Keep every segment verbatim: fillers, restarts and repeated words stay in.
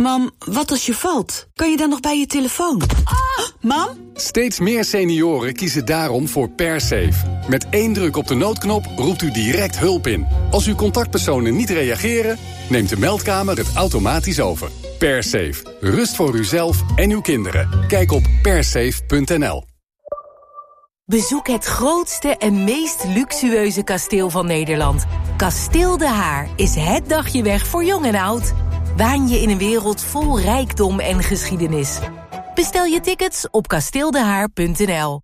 Mam, wat als je valt? Kan je dan nog bij je telefoon? Ah! Mam? Steeds meer senioren kiezen daarom voor PairSafe. Met één druk op de noodknop roept u direct hulp in. Als uw contactpersonen niet reageren, neemt de meldkamer het automatisch over. PairSafe. Rust voor uzelf en uw kinderen. Kijk op pairsafe punt n l. Bezoek het grootste en meest luxueuze kasteel van Nederland. Kasteel De Haar is het dagje weg voor jong en oud. Waan je in een wereld vol rijkdom en geschiedenis. Bestel je tickets op kasteeldehaar punt n l.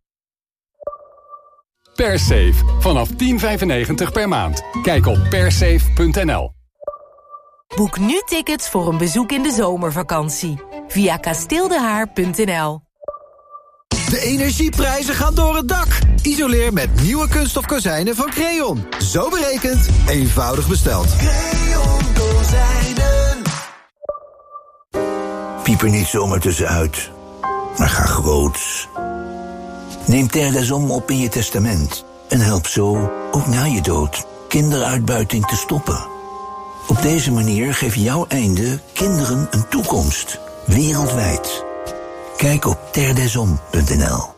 PairSafe. Vanaf tien vijfennegentig per maand. Kijk op pairsafe punt n l. Boek nu tickets voor een bezoek in de zomervakantie. Via kasteeldehaar punt n l. De energieprijzen gaan door het dak. Isoleer met nieuwe kunststof kozijnen van Creon. Zo berekend, eenvoudig besteld. Creon kozijnen. Piep er niet zomaar tussenuit, maar ga groots. Neem Terdesom op in je testament. En help zo, ook na je dood, kinderuitbuiting te stoppen. Op deze manier geeft jouw einde kinderen een toekomst. Wereldwijd. Kijk op terdesom punt n l.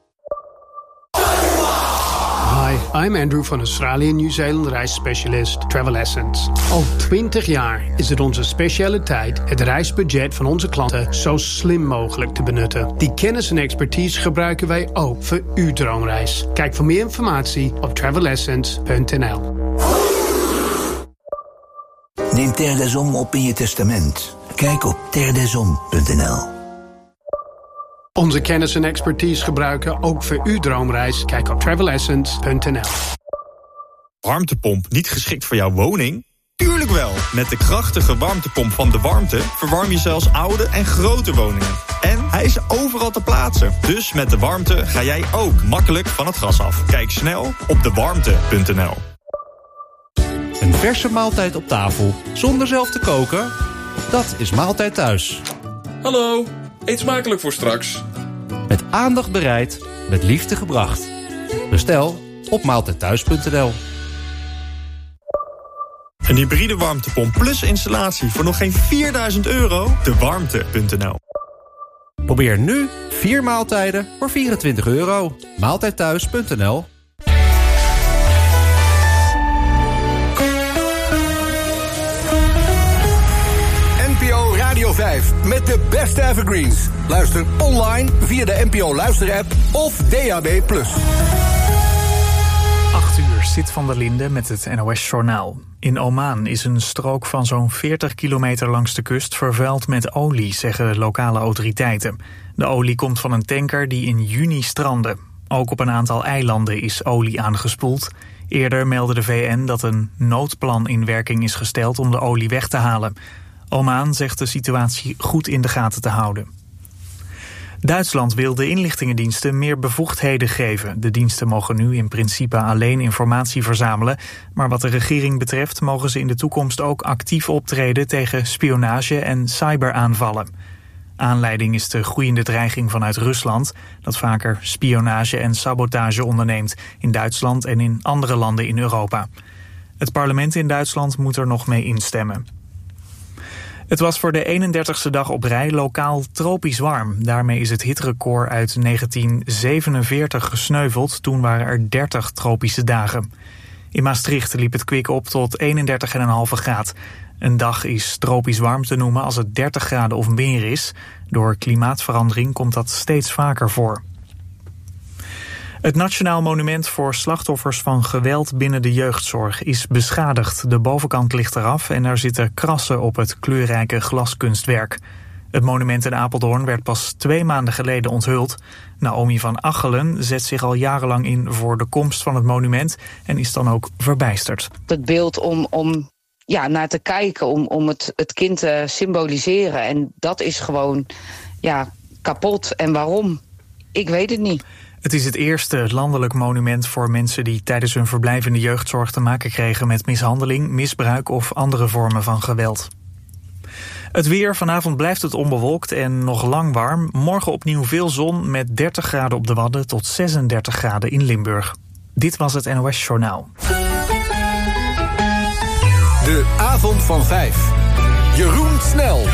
Hi, I'm Andrew van Australië en Nieuw-Zeeland reisspecialist Travel Essence. Al twintig jaar is het onze specialiteit het reisbudget van onze klanten zo slim mogelijk te benutten. Die kennis en expertise gebruiken wij ook voor uw droomreis. Kijk voor meer informatie op travel essence punt n l. Neem Terdesom op in je testament. Kijk op terdesom punt n l. Onze kennis en expertise gebruiken ook voor uw droomreis. Kijk op travel essence punt n l. Warmtepomp niet geschikt voor jouw woning? Tuurlijk wel! Met de krachtige warmtepomp van De Warmte verwarm je zelfs oude en grote woningen. En hij is overal te plaatsen. Dus met De Warmte ga jij ook makkelijk van het gas af. Kijk snel op de warmte punt n l. Een verse maaltijd op tafel zonder zelf te koken? Dat is Maaltijd Thuis. Hallo, eet smakelijk voor straks. Met aandacht bereid, met liefde gebracht. Bestel op maaltijd thuis punt n l. Een hybride warmtepomp plus installatie voor nog geen vierduizend euro? de warmte punt n l. Probeer nu vier maaltijden voor vierentwintig euro. maaltijd thuis punt n l. N P O Radio vijf met de beste evergreens. Luister online via de N P O Luister-app of D A B plus. acht uur, Sit van der Linde met het N O S-journaal. In Oman is een strook van zo'n veertig kilometer langs de kust vervuild met olie, zeggen lokale autoriteiten. De olie komt van een tanker die in juni strandde. Ook op een aantal eilanden is olie aangespoeld. Eerder meldde de V N dat een noodplan in werking is gesteld om de olie weg te halen. Oman zegt de situatie goed in de gaten te houden. Duitsland wil de inlichtingendiensten meer bevoegdheden geven. De diensten mogen nu in principe alleen informatie verzamelen, maar wat de regering betreft mogen ze in de toekomst ook actief optreden tegen spionage en cyberaanvallen. Aanleiding is de groeiende dreiging vanuit Rusland, dat vaker spionage en sabotage onderneemt in Duitsland en in andere landen in Europa. Het parlement in Duitsland moet er nog mee instemmen. Het was voor de eenendertigste dag op rij lokaal tropisch warm. Daarmee is het hitterecord uit negentien zevenenveertig gesneuveld. Toen waren er dertig tropische dagen. In Maastricht liep het kwik op tot eenendertig komma vijf graad. Een dag is tropisch warm te noemen als het dertig graden of meer is. Door klimaatverandering komt dat steeds vaker voor. Het Nationaal Monument voor slachtoffers van geweld binnen de jeugdzorg is beschadigd. De bovenkant ligt eraf en er zitten krassen op het kleurrijke glaskunstwerk. Het monument in Apeldoorn werd pas twee maanden geleden onthuld. Naomi van Achelen zet zich al jarenlang in voor de komst van het monument en is dan ook verbijsterd. Het beeld om, om ja, naar te kijken, om, om het, het kind te symboliseren. En dat is gewoon ja, kapot. En waarom? Ik weet het niet. Het is het eerste landelijk monument voor mensen die tijdens hun verblijf in de jeugdzorg te maken kregen met mishandeling, misbruik of andere vormen van geweld. Het weer, vanavond blijft het onbewolkt en nog lang warm. Morgen opnieuw veel zon met dertig graden op de Wadden tot zesendertig graden in Limburg. Dit was het N O S-journaal. De avond van vijf. Jeroen Snel.